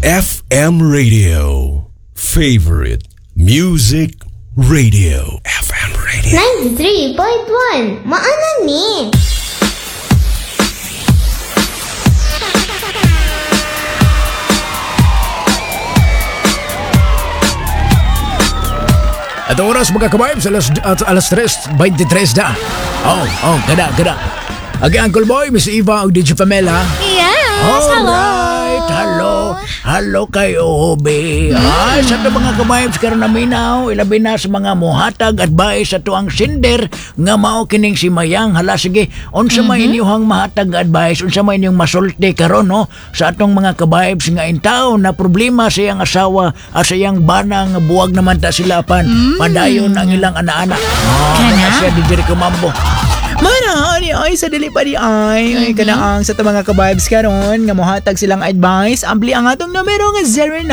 FM Radio. Favorite Music Radio. FM Radio. 93.1 Maanan ni. At oras mga kabayb sa alas 3:23 na. Gada. Agi Uncle Boy, Miss Eva o DJ Pamela. Yes, Hello kayo, Obe. Sa ito mga kabayb, karon na minaw, ilabi na sa mga muhatag advice sa tuang sinder nga mao kining si Mayang. Hala, sige, unsa may inyong mahatag advice, unsa may inyong masulti karon no sa atong mga kabayb nga intaw na problema sa iyang asawa sa iyang banang buwag naman ta sila pan padayon ang ilang ana-ana. Siya di diri kumambo. Mana, ay sa dili pa di ay kanaang sa mga ka-vibes karon nga mohatag silang advice. Ampli ang atong numero nga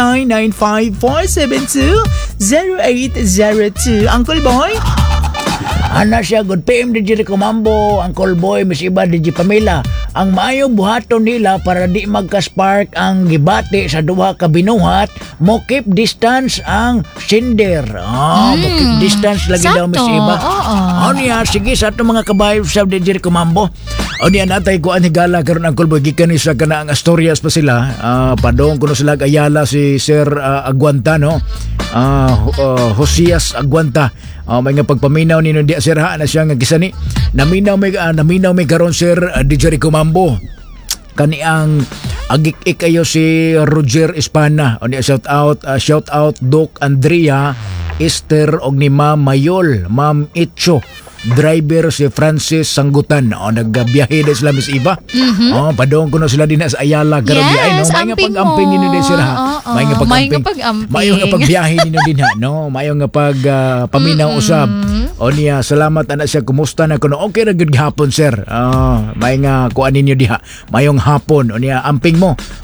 0995-472-0802. Uncle Boy? Ana siya, good PM DJ Comambo, Uncle Boy, Miss Iba, DJ Pamela. Ang maayong buhaton nila para di magka-spark ang gibati sa duha ka binuhat, mo keep distance ang sinder. Mo keep distance lagi daw, Miss Iba. Niya, sige sa itong mga kabayo sa DJ Comambo. Niya natay ko ang higala karon Uncle Boy, gikan sa kana ang Asturias pa sila. Padong kuno sila Ayala si Sir Aguanta, no? Josias Aguanta. May nga pagpaminaw ni Nundia Sir ha na siya nga kisani. Naminaw may karon Sir DJ Comambo. Kani ang agik kayo si Roger Espana. Shout out Doc Andrea, Esther og ni Ma'am Mayol, Ma'am Itcho. Driver si Francis Sanggutan. Nagbiyahe din sila, Miss Iba. Padong ko na sila din sa Ayala karon di ay no. May nga pag-amping ninyo din sila ha. May nga pag-amping. May nga pagbiyahe ninyo din ha, no. May nga pag paminaw usab. Niya, salamat ana siya, kumusta na kuno. Okay ra gud gihapon sir. May nga kuan ninyo diha. Mayong hapon. Niya, amping mo.